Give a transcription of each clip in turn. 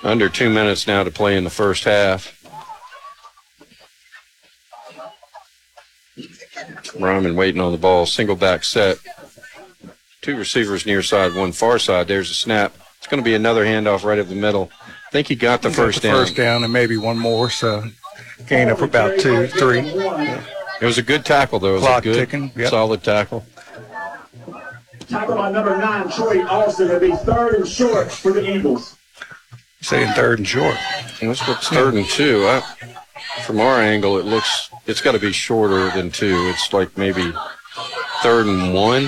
Under 2 minutes now to play in the first half. Ryman waiting on the ball. Single back set. 2 receivers near side, 1 far side. There's a snap. It's going to be another handoff right up the middle. I think he got the first down. First down and maybe one more, so gain up about 2, 3. Yeah. It was a good tackle, though. It was Clock a good, ticking. Yep. solid tackle. Tackle by number 9, Troy Austin. It'll be 3rd and short for the Eagles. Saying 3rd and short. This looks 3rd and 2. From our angle, it's got to be shorter than 2. It's like maybe 3rd and 1.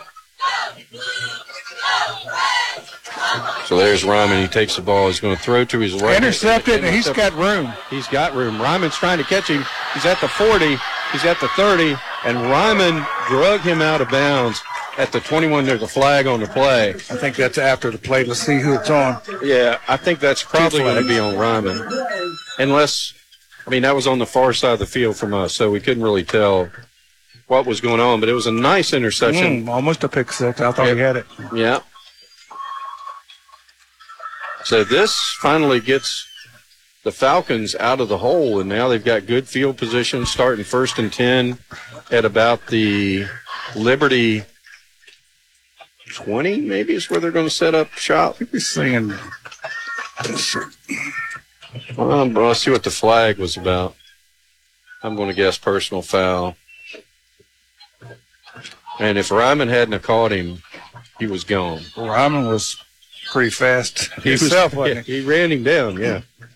So there's Ryman. He takes the ball. He's going to throw to his right. Intercepted, and he's got room. He's got room. Ryman's trying to catch him. He's at the 40. He's at the 30. And Ryman drug him out of bounds at the 21. There's a flag on the play. I think that's after the play. Let's see who it's on. Yeah, I think that's probably going to be on Ryman. Unless, that was on the far side of the field from us, so we couldn't really tell what was going on. But it was a nice interception. Almost a pick six. I thought he had it. Yeah. So this finally gets the Falcons out of the hole, and now they've got good field position, starting 1st and 10 at about the Liberty 20, maybe is where they're going to set up shop. We're saying. Well, let's see what the flag was about. I'm going to guess personal foul. And if Ryman hadn't have caught him, he was gone. Ryman was pretty fast himself, wasn't he? He ran him down, yeah.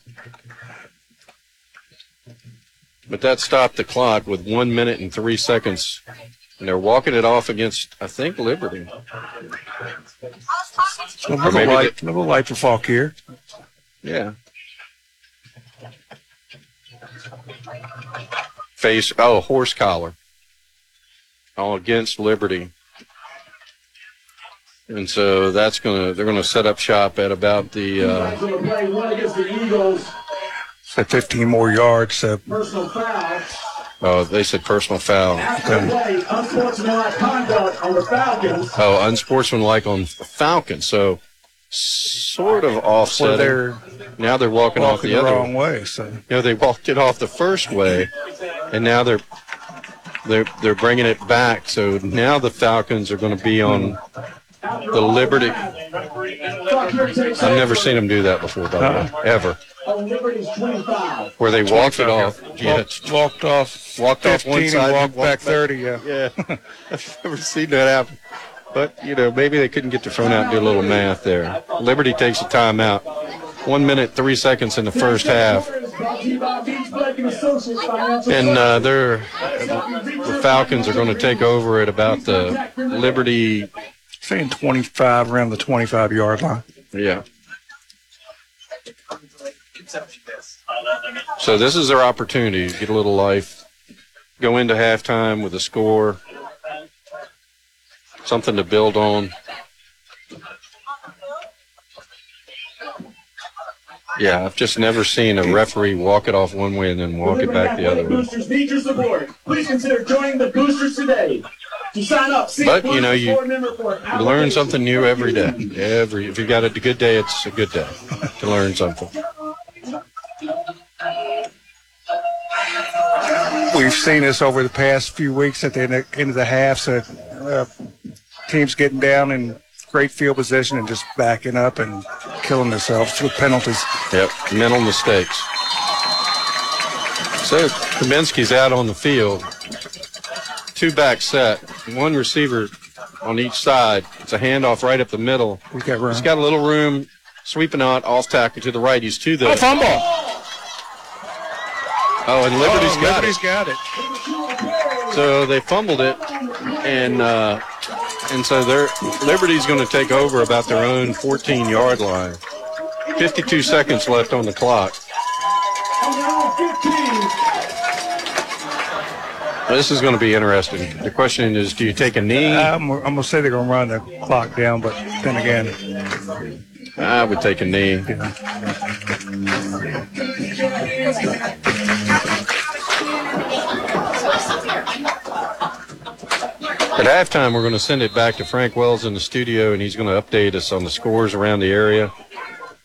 But that stopped the clock with 1 minute and 3 seconds. And they're walking it off against, I think, Liberty. A little light for Fauquier. Yeah. Horse collar. All against Liberty. And so they're going to set up shop at about the. At 15 more yards. Personal foul. Oh, they said personal foul. Play, unsportsmanlike conduct on the Falcons. Oh, unsportsmanlike on the Falcons. So sort of offset. Now they're walking off the other wrong way. So they walked it off the first way, and now they're bringing it back. So now the Falcons are going to be on the Liberty. I've never seen them do that before, by the way, ever. Where they walked it off. Walked off 15 one side, and walked back 30, Yeah. I've never seen that happen. But, maybe they couldn't get their phone out and do a little math there. Liberty takes a timeout. 1 minute, 3 seconds in the first half. And the Falcons are going to take over at about the Liberty. Saying 25, around the 25-yard line. Yeah. So this is their opportunity to get a little life, go into halftime with a score, something to build on. Yeah, I've just never seen a referee walk it off one way and then walk it back the other way. Boosters need your support. Please consider joining the Boosters today. To sign up, but you learn something new every day. If you got a good day, it's a good day to learn something. We've seen this over the past few weeks at the end of the half. So teams getting down in great field position and just backing up and killing themselves with penalties. Yep, mental mistakes. So Kaminsky's out on the field. 2-back set, 1 receiver on each side. It's a handoff right up the middle. He's got room. He's got a little room, sweeping out, off tackle to the right. He's to the fumble. Oh, and Liberty's got it. So they fumbled it, and so Liberty's going to take over about their own 14-yard line. 52 seconds left on the clock. This is going to be interesting. The question is, do you take a knee? I'm going to say they're going to run the clock down, but then again, I would take a knee. Yeah. At halftime, we're going to send it back to Frank Wells in the studio, and he's going to update us on the scores around the area.